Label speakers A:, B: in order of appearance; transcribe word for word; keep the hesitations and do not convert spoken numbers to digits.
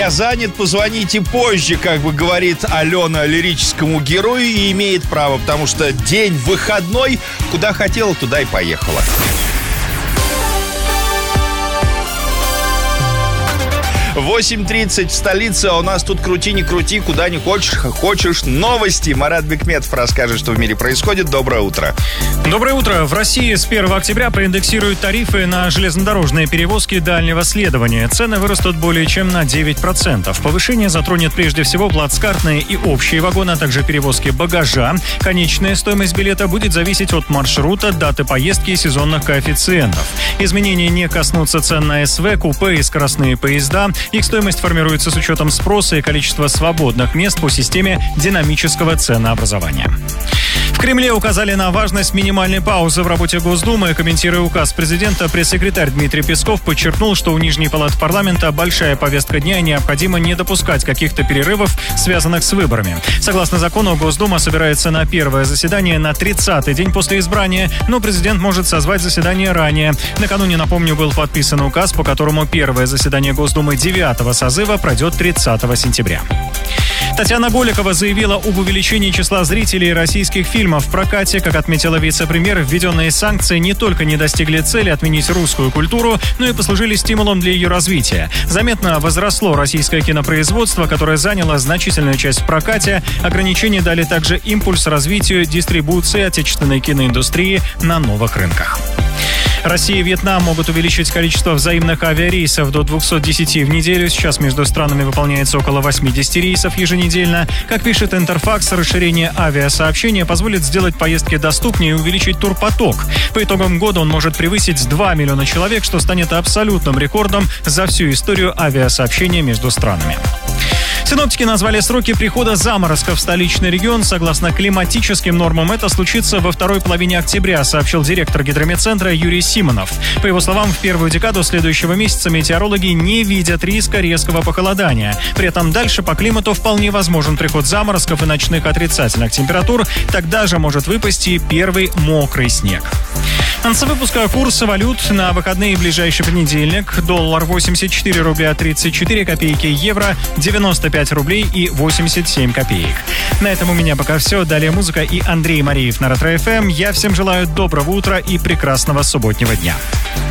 A: Я занят, позвоните позже, как бы говорит Алена лирическому герою, и имеет право, потому что день выходной, куда хотела, туда и поехала. восемь тридцать в столице, а у нас тут крути не крути, куда не хочешь, хочешь новости. Марат Бекметов расскажет, что в мире происходит. Доброе утро.
B: Доброе утро. В России с первого октября проиндексируют тарифы на железнодорожные перевозки дальнего следования. Цены вырастут более чем на девять процентов. Повышение затронет прежде всего плацкартные и общие вагоны, а также перевозки багажа. Конечная стоимость билета будет зависеть от маршрута, даты поездки и сезонных коэффициентов. Изменения не коснутся цен на СВ, купе и скоростные поезда. Их стоимость формируется с учетом спроса и количества свободных мест по системе динамического ценообразования. В Кремле указали на важность минимальной паузы в работе Госдумы. Комментируя указ президента, пресс-секретарь Дмитрий Песков подчеркнул, что у Нижней палаты парламента большая повестка дня и необходимо не допускать каких-то перерывов, связанных с выборами. Согласно закону, Госдума собирается на первое заседание на тридцатый день после избрания, но президент может созвать заседание ранее. Накануне, напомню, был подписан указ, по которому первое заседание Госдумы девятого созыва пройдет тридцатого сентября. Татьяна Голикова заявила об увеличении числа зрителей российских фильмов в прокате. Как отметила вице-премьер, введенные санкции не только не достигли цели отменить русскую культуру, но и послужили стимулом для ее развития. Заметно возросло российское кинопроизводство, которое заняло значительную часть в прокате. Ограничения дали также импульс развитию дистрибуции отечественной киноиндустрии на новых рынках. Россия и Вьетнам могут увеличить количество взаимных авиарейсов до двухсот десяти в неделю. Сейчас между странами выполняется около восьмидесяти рейсов еженедельно. Как пишет Интерфакс, расширение авиасообщения позволит сделать поездки доступнее и увеличить турпоток. По итогам года он может превысить два миллиона человек, что станет абсолютным рекордом за всю историю авиасообщения между странами. Синоптики назвали сроки прихода заморозков в столичный регион. Согласно климатическим нормам, это случится во второй половине октября, сообщил директор гидрометцентра Юрий Симонов. По его словам, в первую декаду следующего месяца метеорологи не видят риска резкого похолодания. При этом дальше по климату вполне возможен приход заморозков и ночных отрицательных температур. Тогда же может выпасть и первый мокрый снег. В конце выпуска курсы валют на выходные в ближайший понедельник. Доллар восемьдесят четыре рубля тридцать четыре копейки, евро девяносто пять рублей и восемьдесят семь копеек. На этом у меня пока все. Далее музыка и Андрей Мариев на Ретро-эф эм. Я всем желаю доброго утра и прекрасного субботнего дня.